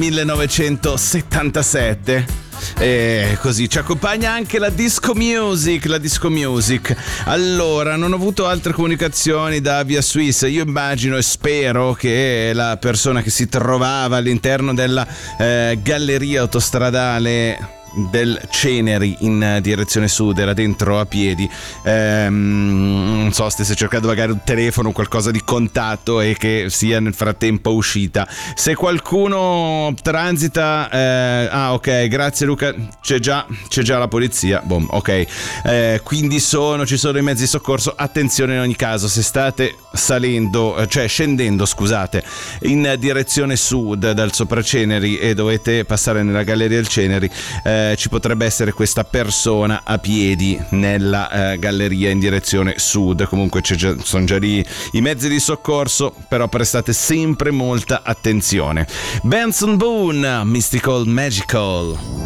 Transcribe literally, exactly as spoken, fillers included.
millenovecentosettantasette. E così ci accompagna anche la disco music, la disco music. Allora, non ho avuto altre comunicazioni da Via Suisse. Io immagino e spero che la persona che si trovava all'interno della eh, galleria autostradale del Ceneri in direzione sud era dentro a piedi, ehm, non so, stesse cercando magari un telefono o qualcosa di contatto e che sia nel frattempo uscita. Se qualcuno transita, eh, ah ok, grazie Luca, c'è già c'è già la polizia, boom, ok, eh, quindi sono ci sono i mezzi di soccorso. Attenzione in ogni caso, se state salendo, cioè scendendo scusate, in direzione sud dal Sopraceneri e dovete passare nella galleria del Ceneri, eh, ci potrebbe essere questa persona a piedi nella eh, galleria in direzione sud. Comunque c'è già, sono già lì i mezzi di soccorso, però prestate sempre molta attenzione. Benson Boone, Mystical Magical.